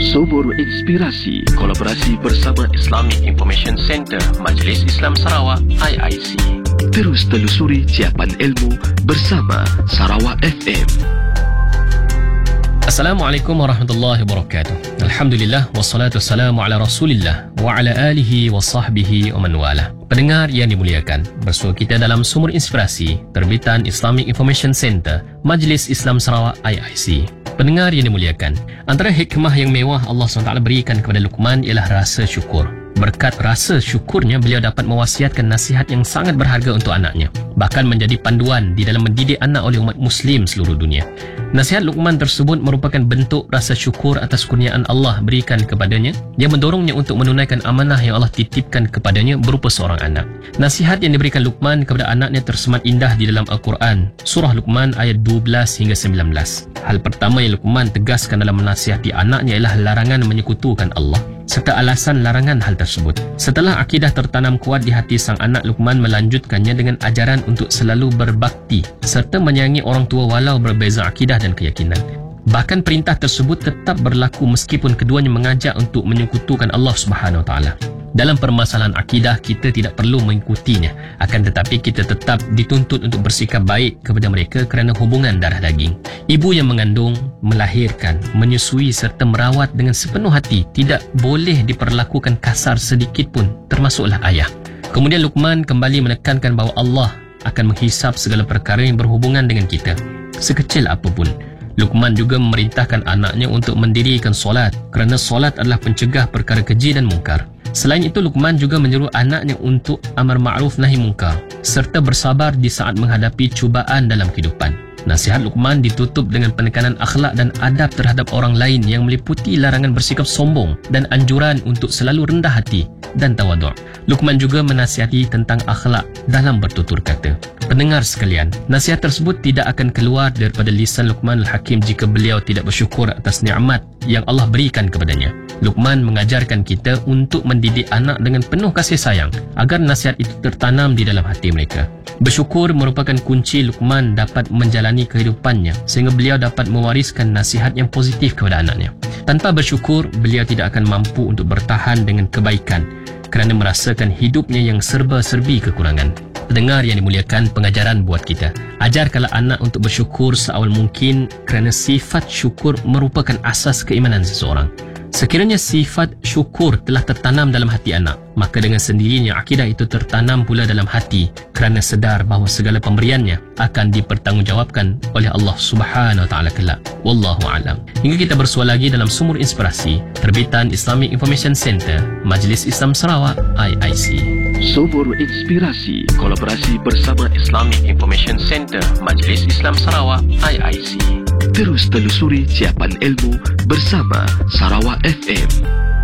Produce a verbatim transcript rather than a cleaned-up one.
Sumur Inspirasi, kolaborasi bersama Islamic Information Center Majlis Islam Sarawak I I C. Terus telusuri ciapan ilmu bersama Sarawak F M. Assalamualaikum warahmatullahi wabarakatuh. Alhamdulillah wassalatu wassalamu ala Rasulillah wa ala alihi wa sahbihi wa man wala. Pendengar yang dimuliakan, bersua kita dalam Sumur Inspirasi terbitan Islamic Information Center Majlis Islam Sarawak I I C. Pendengar yang dimuliakan, antara hikmah yang mewah Allah subhanahu wa taala berikan kepada Luqman ialah rasa syukur. Berkat rasa syukurnya, beliau dapat mewasiatkan nasihat yang sangat berharga untuk anaknya, bahkan menjadi panduan di dalam mendidik anak oleh umat Muslim seluruh dunia. Nasihat Luqman tersebut merupakan bentuk rasa syukur atas kurniaan Allah berikan kepadanya yang mendorongnya untuk menunaikan amanah yang Allah titipkan kepadanya berupa seorang anak. Nasihat yang diberikan Luqman kepada anaknya tersemat indah di dalam Al-Quran, Surah Luqman ayat dua belas hingga sembilan belas. Hal pertama yang Luqman tegaskan dalam menasihati anaknya ialah larangan menyekutukan Allah serta alasan larangan hal tersebut. Setelah akidah tertanam kuat di hati sang anak, Luqman melanjutkannya dengan ajaran untuk selalu berbakti serta menyayangi orang tua walau berbeza akidah dan keyakinan. Bahkan perintah tersebut tetap berlaku meskipun keduanya mengajak untuk menyekutukan Allah Subhanahu Wa Taala. Dalam permasalahan akidah, kita tidak perlu mengikutinya, akan tetapi kita tetap dituntut untuk bersikap baik kepada mereka kerana hubungan darah daging. Ibu yang mengandung, melahirkan, menyusui serta merawat dengan sepenuh hati tidak boleh diperlakukan kasar sedikit pun, termasuklah ayah. Kemudian Luqman kembali menekankan bahawa Allah akan menghisap segala perkara yang berhubungan dengan kita, sekecil apapun. Luqman juga memerintahkan anaknya untuk mendirikan solat kerana solat adalah pencegah perkara keji dan mungkar. Selain itu, Luqman juga menyuruh anaknya untuk amar ma'ruf nahi mungkar serta bersabar di saat menghadapi cubaan dalam kehidupan. Nasihat Luqman ditutup dengan penekanan akhlak dan adab terhadap orang lain yang meliputi larangan bersikap sombong dan anjuran untuk selalu rendah hati dan tawaduk. Luqman juga menasihati tentang akhlak dalam bertutur kata. Pendengar sekalian, nasihat tersebut tidak akan keluar daripada lisan Luqman Al-Hakim jika beliau tidak bersyukur atas nikmat yang Allah berikan kepadanya. Luqman mengajarkan kita untuk mendidik anak dengan penuh kasih sayang agar nasihat itu tertanam di dalam hati mereka. Bersyukur merupakan kunci Luqman dapat menjalani kehidupannya sehingga beliau dapat mewariskan nasihat yang positif kepada anaknya. Tanpa bersyukur, beliau tidak akan mampu untuk bertahan dengan kebaikan kerana merasakan hidupnya yang serba-serbi kekurangan. Pendengar yang dimuliakan, pengajaran buat kita. Ajarkanlah anak untuk bersyukur seawal mungkin kerana sifat syukur merupakan asas keimanan seseorang. Sekiranya sifat syukur telah tertanam dalam hati anak, maka dengan sendirinya akidah itu tertanam pula dalam hati kerana sedar bahawa segala pemberiannya akan dipertanggungjawabkan oleh Allah Subhanahu Wa Taala kelak. Wallahu a'lam. Hingga kita bersua lagi dalam Sumur Inspirasi terbitan Islamic Information Center Majlis Islam Sarawak I I C. Sumur Inspirasi, kolaborasi bersama Islamic Information Center Majlis Islam Sarawak I I C. Terus telusuri ciapan ilmu bersama Sarawak F M.